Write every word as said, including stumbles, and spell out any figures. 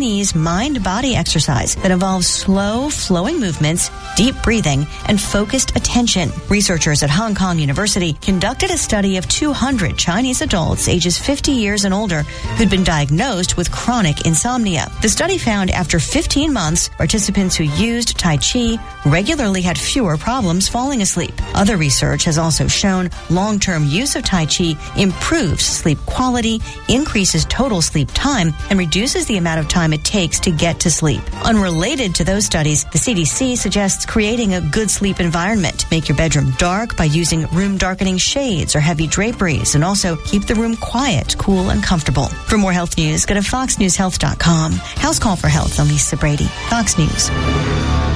Chinese mind-body exercise that involves slow, flowing movements, deep breathing, and focused attention. Researchers at Hong Kong University conducted a study of two hundred Chinese adults ages fifty years and older who'd been diagnosed with chronic insomnia. The study found after fifteen months, participants who used Tai Chi regularly had fewer problems falling asleep. Other research has also shown long-term use of Tai Chi improves sleep quality, increases total sleep time, and reduces the amount of time it takes to get to sleep. Unrelated to those studies, the C D C suggests creating a good sleep environment. Make your bedroom dark by using room darkening shades or heavy draperies, and also keep the room quiet, cool, and comfortable. For more health news, go to fox news health dot com. House Call for Health. I'm Lisa Brady, Fox News.